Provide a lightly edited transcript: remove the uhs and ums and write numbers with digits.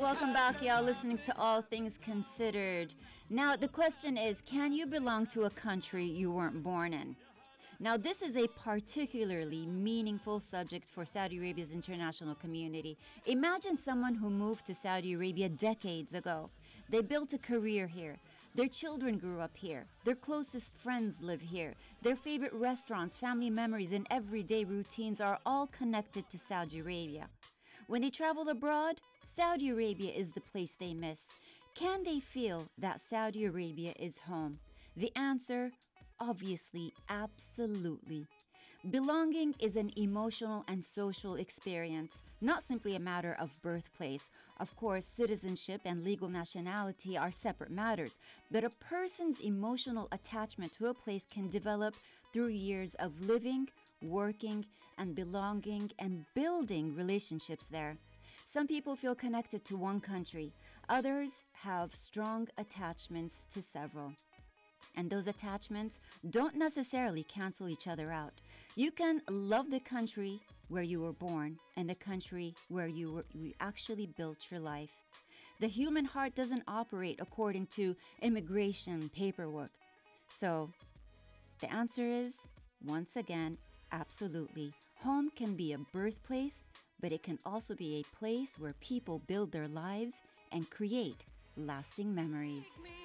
welcome back, y'all, listening to All Things Considered. Now, the question is, can you belong to a country you weren't born in? Now, this is a particularly meaningful subject for Saudi Arabia's international community. Imagine someone who moved to Saudi Arabia decades ago. They built a career here. Their children grew up here. Their closest friends live here. Their favorite restaurants, family memories, and everyday routines are all connected to Saudi Arabia. When they travel abroad, Saudi Arabia is the place they miss. Can they feel that Saudi Arabia is home? The answer, obviously, absolutely. Belonging is an emotional and social experience, not simply a matter of birthplace. Of course, citizenship and legal nationality are separate matters, but a person's emotional attachment to a place can develop through years of living, working, and belonging and building relationships there. Some people feel connected to one country. Others have strong attachments to several. And those attachments don't necessarily cancel each other out. You can love the country where you were born and the country where you actually built your life. The human heart doesn't operate according to immigration paperwork. So the answer is, once again, absolutely. Home can be a birthplace, but it can also be a place where people build their lives and create lasting memories.